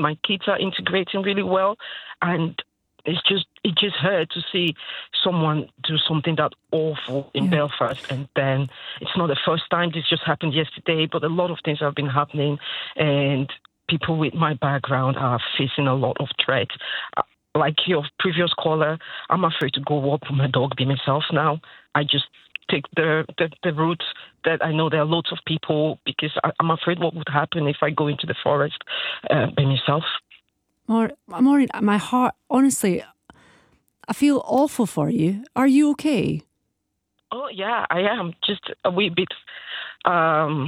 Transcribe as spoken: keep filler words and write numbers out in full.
My kids are integrating really well, and it's just it just hurt to see someone do something that awful in Yeah. Belfast, and then it's not the first time. This just happened yesterday, but a lot of things have been happening, and people with my background are facing a lot of threats. Uh, Like your previous caller, I'm afraid to go walk with my dog by myself now. I just take the, the, the route that I know there are lots of people, because I, I'm afraid what would happen if I go into the forest uh, by myself. Maureen, Maureen, my heart, honestly, I feel awful for you. Are you okay? Oh, yeah, I am. Just a wee bit um,